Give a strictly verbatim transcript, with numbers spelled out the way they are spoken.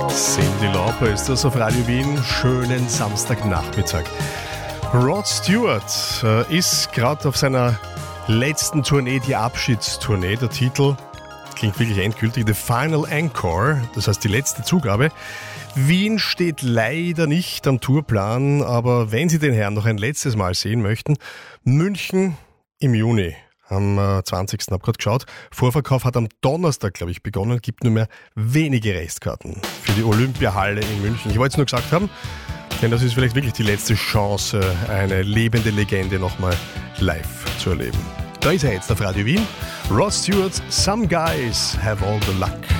Cyndi Lauper ist das auf Radio Wien. Schönen Samstagnachmittag. Rod Stewart äh, ist gerade auf seiner letzten Tournee, die Abschiedstournee. Der Titel klingt wirklich endgültig, The Final Encore, das heißt die letzte Zugabe. Wien steht leider nicht am Tourplan, aber wenn Sie den Herrn noch ein letztes Mal sehen möchten, München im Juni. Am zwanzigsten habe gerade geschaut. Vorverkauf hat am Donnerstag, glaube ich, begonnen. Gibt nur mehr wenige Restkarten für die Olympiahalle in München. Ich wollte es nur gesagt haben, denn das ist vielleicht wirklich die letzte Chance, eine lebende Legende nochmal live zu erleben. Da ist er jetzt auf Radio Wien. Rod Stewart, Some Guys Have All the Luck.